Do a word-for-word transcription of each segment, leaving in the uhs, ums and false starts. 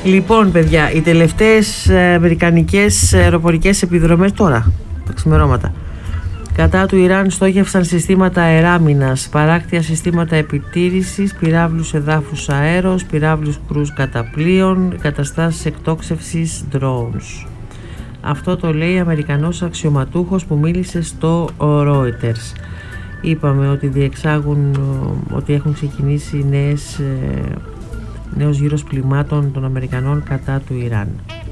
Λοιπόν, παιδιά, οι τελευταίες αμερικανικές αεροπορικές επιδρομές τώρα, τα ξημερώματα, κατά του Ιράν στόχευσαν συστήματα αεράμινας, παράκτια συστήματα επιτήρησης, πυράβλους εδάφους αέρος, πυράβλους κρούς καταπλοίων, καταστάσεις εκτόξευσης drones. Αυτό το λέει Αμερικανός αξιωματούχος που μίλησε στο Reuters. Είπαμε ότι διεξάγουν, ότι έχουν ξεκινήσει νέες, νέος γύρος πλημμάτων των Αμερικανών κατά του Ιράν.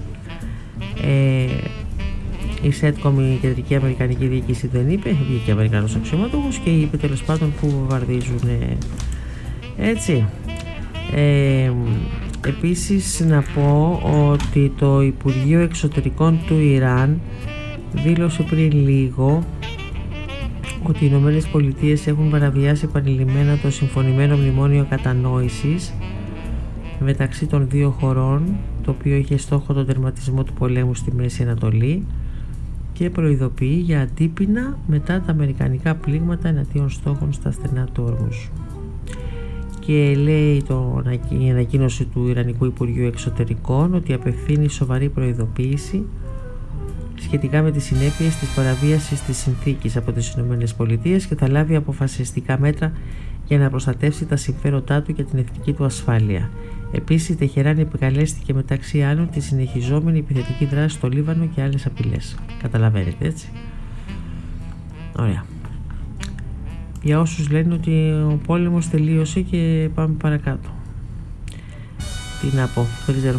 Ε, η ΣΕΤΚΟΜ, η Κεντρική Αμερικανική Διοίκηση, δεν είπε, βγήκε ο Αμερικανός αξιωματούχος και είπε τέλος πάντων που βομβαρδίζουν. Έτσι. Ε, επίσης να πω ότι το Υπουργείο Εξωτερικών του Ιράν δήλωσε πριν λίγο ότι οι Ηνωμένες Πολιτείες έχουν παραβιάσει επανειλημμένα το συμφωνημένο μνημόνιο κατανόησης μεταξύ των δύο χωρών, το οποίο είχε στόχο τον τερματισμό του πολέμου στη Μέση Ανατολή, και προειδοποιεί για αντίπεινα μετά τα αμερικανικά πλήγματα εναντίον στόχων στα στενά του Ορμούζ. Και λέει το, η ανακοίνωση του Ιρανικού Υπουργείου Εξωτερικών ότι απευθύνει σοβαρή προειδοποίηση σχετικά με τις συνέπειες της παραβίασης της συνθήκης από τις ΗΠΑ και θα λάβει αποφασιστικά μέτρα για να προστατεύσει τα συμφέροντά του και την εθνική του ασφάλεια. Επίσης, η Τεχεράνη επικαλέστηκε μεταξύ άλλων τη συνεχιζόμενη επιθετική δράση στο Λίβανο και άλλες απειλές. Καταλαβαίνετε, έτσι. Ωραία. Για όσους λένε ότι ο πόλεμος τελείωσε και πάμε παρακάτω. Τι να πω, δεν ξέρω.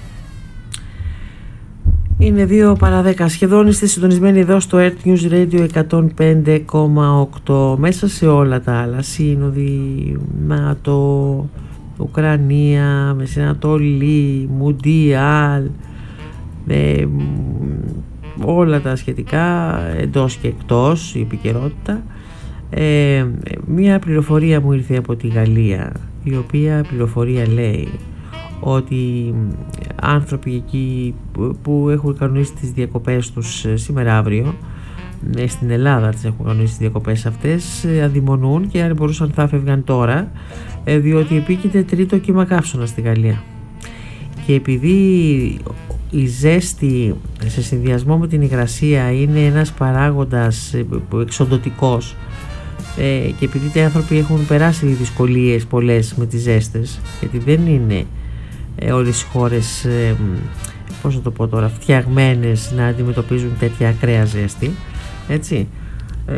Είναι δύο παρά δέκα. Σχεδόν είστε συντονισμένοι εδώ στο Earth News Radio εκατόν πέντε κόμμα οκτώ. Μέσα σε όλα τα άλλα, Σύνοδοι, ΝΑΤΟ, Ουκρανία, Μέση Ανατολή, Μουντιάλ, ε, όλα τα σχετικά, εντός και εκτός, η επικαιρότητα. Ε, μία πληροφορία μου ήρθε από τη Γαλλία, η οποία πληροφορία λέει ότι άνθρωποι εκεί που έχουν κανονίσει τις διακοπές τους σήμερα αύριο, στην Ελλάδα τις έχουν κανονίσει τις διακοπές αυτές, αδειμονούν και αν μπορούσαν θα έφευγαν τώρα, διότι επίκειται τρίτο κύμα καύσωνα στη Γαλλία. Και επειδή η ζέστη σε συνδυασμό με την υγρασία είναι ένας παράγοντας εξοντωτικός, και επειδή οι άνθρωποι έχουν περάσει δυσκολίες πολλές με τις ζέστες, γιατί δεν είναι όλες οι χώρες, πώς να το πω τώρα, φτιαγμένες να αντιμετωπίζουν τέτοια ακραία ζέστη, έτσι, ε,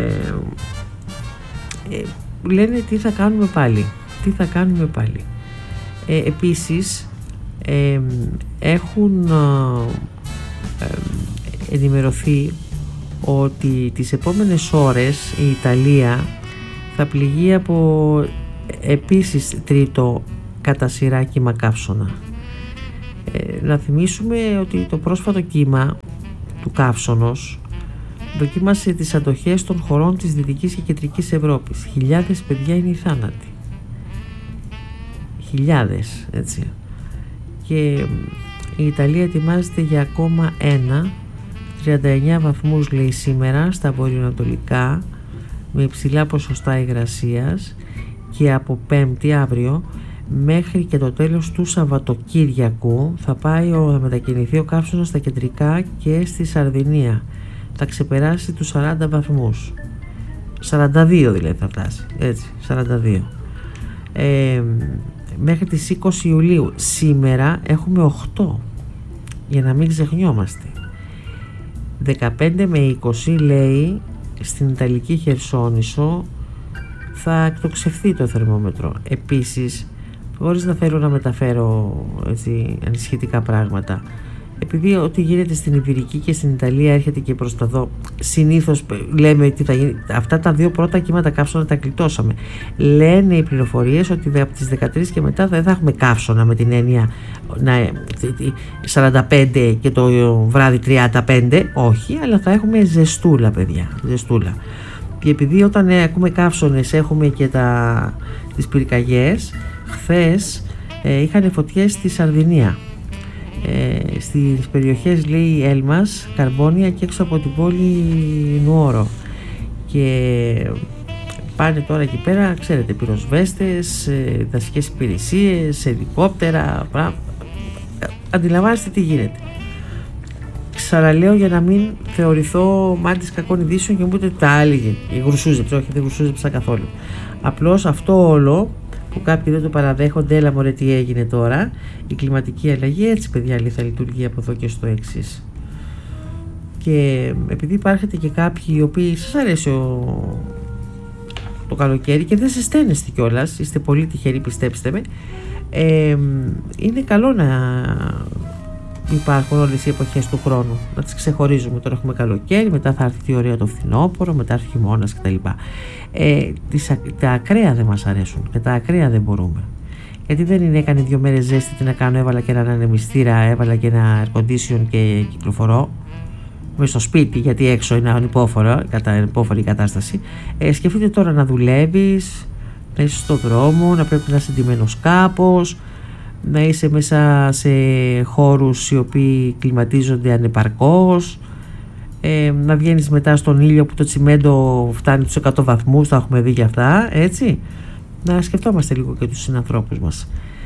ε, λένε τι θα κάνουμε πάλι τι θα κάνουμε πάλι ε, επίσης ε, έχουν ε, ενημερωθεί ότι τις επόμενες ώρες η Ιταλία θα πληγεί από επίσης τρίτο κατά σειρά κύμα καύσωνα. Ε, να θυμίσουμε ότι το πρόσφατο κύμα του καύσωνος δοκίμασε τις αντοχές των χωρών της Δυτικής και Κεντρικής Ευρώπης. Χιλιάδες παιδιά είναι οι θάνατοι. Χιλιάδες, έτσι. Και η Ιταλία ετοιμάζεται για ακόμα ένα, τριάντα εννέα βαθμούς λέει σήμερα στα βορειοανατολικά, με υψηλά ποσοστά υγρασίας, και από Πέμπτη αύριο μέχρι και το τέλος του Σαββατοκύριακου θα πάει ο, θα μετακινηθεί ο καύσωνας στα κεντρικά και στη Σαρδινία. Θα ξεπεράσει τους σαράντα βαθμούς. σαράντα δύο δηλαδή θα φτάσει. Έτσι, σαράντα δύο. Ε, μέχρι τις είκοσι Ιουλίου. Σήμερα έχουμε οκτώ. Για να μην ξεχνιόμαστε. δεκαπέντε με είκοσι λέει στην Ιταλική Χερσόνησο θα εκτοξευθεί το θερμόμετρο. Επίσης, χωρίς να θέλω να μεταφέρω έτσι, ανησυχητικά πράγματα, επειδή ό,τι γίνεται στην Ιβηρική και στην Ιταλία έρχεται και προς τα δω, συνήθως λέμε τι θα γίνει. Αυτά τα δύο πρώτα κύματα καύσωνα τα γλιτώσαμε. Λένε οι πληροφορίες ότι από τις δεκατρείς και μετά δεν θα έχουμε καύσωνα με την έννοια να, σαράντα πέντε και το βράδυ τριάντα πέντε, όχι, αλλά θα έχουμε ζεστούλα, παιδιά, ζεστούλα. Και επειδή όταν ακούμε καύσωνες έχουμε και τα, τις πυρκαγιές, χθες ε, είχαν φωτιές στη Σαρδινία. Ε, στις περιοχές λέει Έλμας, Καρμπόνια και έξω από την πόλη Νουόρο, και πάνε τώρα εκεί πέρα, ξέρετε, πυροσβέστες, ε, δασικές υπηρεσίες, ελικόπτερα, αντιλαμβάνεστε τι γίνεται. Ξαναλέω για να μην θεωρηθώ μάντης κακών ειδήσεων και μου πείτε τα άλλη, η γρουσούζεψε, όχι δεν γρουσούζεψα καθόλου. Απλώς αυτό όλο που κάποιοι δεν το παραδέχονται, έλα μωρέ τι έγινε τώρα, η κλιματική αλλαγή έτσι παιδιά λέει θα λειτουργεί από εδώ και στο εξής. Και επειδή υπάρχετε και κάποιοι οι οποίοι σας αρέσει ο... το καλοκαίρι και δεν ζεσταίνεστε κιόλας, είστε πολύ τυχεροί πιστέψτε με, ε, είναι καλό να υπάρχουν όλες οι εποχές του χρόνου, να τις ξεχωρίζουμε. Τώρα έχουμε καλοκαίρι, μετά θα έρθει ωραία το φθινόπωρο, μετά έρθει χειμώνας κτλ. Ε, τις, τα ακραία δεν μας αρέσουν και τα ακραία δεν μπορούμε. Γιατί δεν είναι έκανε δύο μέρες ζέστη, τι να κάνω, έβαλα και έναν ανεμιστήρα, έβαλα και ένα air condition και κυκλοφορώ. Είμαι στο σπίτι, γιατί έξω είναι ανυπόφορο, ανυπόφορη η κατάσταση. Ε, σκεφτείτε τώρα να δουλεύεις, να είσαι στο δρόμο, να πρέπει να είσαι ντυμένος κάπως, να είσαι μέσα σε χώρους οι οποίοι κλιματίζονται ανεπαρκώς, ε, να βγαίνεις μετά στον ήλιο που το τσιμέντο φτάνει τους εκατό βαθμούς, τα έχουμε δει και αυτά, έτσι. Να σκεφτόμαστε λίγο και τους συνανθρώπους μας.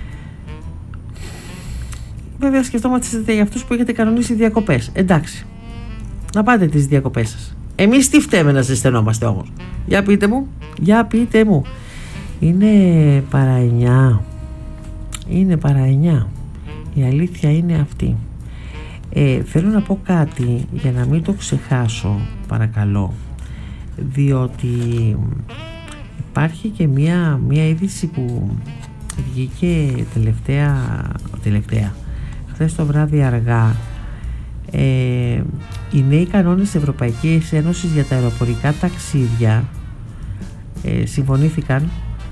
Βέβαια σκεφτόμαστε για αυτούς που έχετε κανονίσει διακοπές, εντάξει. Να πάτε τις διακοπές σας. Εμείς τι φταίμε να ζεσθενόμαστε όμως? Για πείτε μου, για πείτε μου. Είναι παρά εννιά. Είναι παρά εννιά. Η αλήθεια είναι αυτή. Ε, θέλω να πω κάτι για να μην το ξεχάσω, παρακαλώ. Διότι υπάρχει και μία, μία είδηση που βγήκε τελευταία, τελευταία χθες το βράδυ αργά. Ε, οι νέοι κανόνες της Ευρωπαϊκής Ένωσης για τα αεροπορικά ταξίδια ε, συμφωνήθηκαν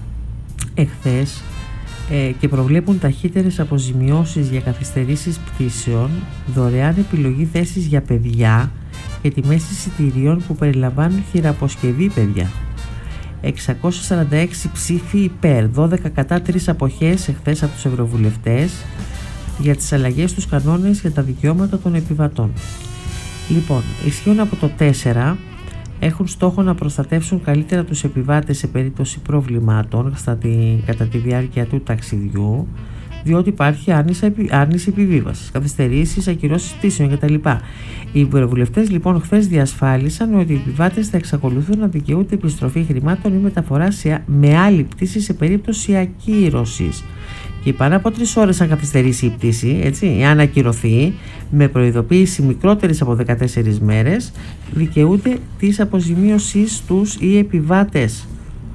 εχθές ε, και προβλέπουν ταχύτερες αποζημιώσεις για καθυστερήσεις πτήσεων, δωρεάν επιλογή θέσεις για παιδιά και τιμές εισιτηρίων που περιλαμβάνουν χειραποσκευή παιδιά. εξακόσιες σαράντα έξι ψήφοι υπέρ, δώδεκα κατά, τρεις αποχές εχθές από τους ευρωβουλευτές για τις αλλαγές στους κανόνες για τα δικαιώματα των επιβατών. Λοιπόν, ισχύουν από το τέσσερα, έχουν στόχο να προστατεύσουν καλύτερα τους επιβάτες σε περίπτωση προβλημάτων στα τη, κατά τη διάρκεια του ταξιδιού, διότι υπάρχει άρνηση επιβίβασης, καθυστερήσεις, ακυρώσεις πτήσεων κτλ. Οι ευρωβουλευτές λοιπόν χθες διασφάλισαν ότι οι επιβάτες θα εξακολουθούν να δικαιούνται επιστροφή χρημάτων ή μεταφορά σε, με άλλη πτήση σε περίπτωση ακύρωσης. Και πάνω από τρεις ώρες αν καθυστερήσει η πτήση, έτσι, αν ακυρωθεί, με προειδοποίηση μικρότερης από δεκατέσσερις μέρες, δικαιούνται της αποζημίωσης τους οι επιβάτες.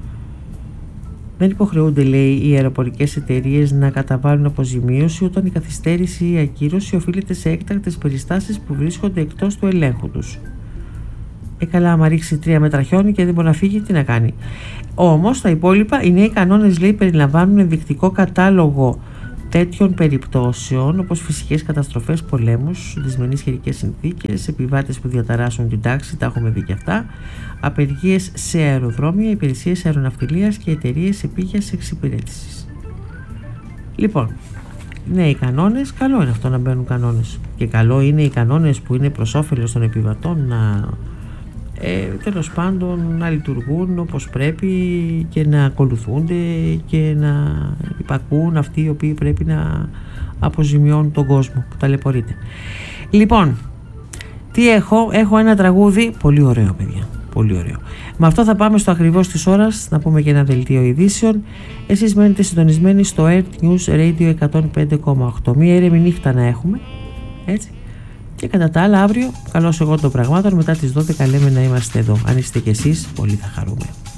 Δεν υποχρεούνται, λέει, οι αεροπορικές εταιρείες να καταβάλουν αποζημίωση όταν η καθυστέρηση ή η ακύρωση οφείλεται σε έκτακτες περιστάσεις που βρίσκονται εκτός του ελέγχου τους. Ε, καλά, άμα ρίξει τρία μέτρα χιόνι και δεν μπορεί να φύγει, τι να κάνει. Όμως, τα υπόλοιπα, οι νέοι κανόνες, λέει, περιλαμβάνουν ενδεικτικό κατάλογο τέτοιων περιπτώσεων, όπως φυσικές καταστροφές, πολέμους, δυσμενείς καιρικές συνθήκες, επιβάτες που διαταράσσουν την τάξη, τα έχουμε δει και αυτά, απεργίες σε αεροδρόμια, υπηρεσίες αεροναυτιλίας και εταιρείες επίγειας εξυπηρέτησης. Λοιπόν, νέοι κανόνες, καλό είναι αυτό να μπαίνουν κανόνες. Και καλό είναι οι κανόνες που είναι προς όφελος των επιβατών να. Ε, τέλος πάντων να λειτουργούν όπως πρέπει και να ακολουθούνται και να υπακούν αυτοί οι οποίοι πρέπει να αποζημιώνουν τον κόσμο που ταλαιπωρείται. Λοιπόν, τι έχω, έχω ένα τραγούδι πολύ ωραίο, παιδιά, πολύ ωραίο. Με αυτό θα πάμε στο ακριβώς της ώρας, να πούμε και ένα δελτίο ειδήσεων. Εσείς μένετε συντονισμένοι στο Earth News Radio εκατόν πέντε κόμμα οκτώ. Μία ήρεμη νύχτα να έχουμε, έτσι. Και κατά τα άλλα, αύριο, καλώς εγώ των πραγμάτων, μετά τις δώδεκα λέμε να είμαστε εδώ. Αν είστε κι εσείς, πολύ θα χαρούμε.